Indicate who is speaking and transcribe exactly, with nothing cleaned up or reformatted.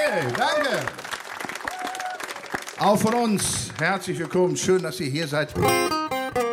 Speaker 1: Danke, danke. Auch von uns herzlich willkommen. Schön, dass ihr hier seid.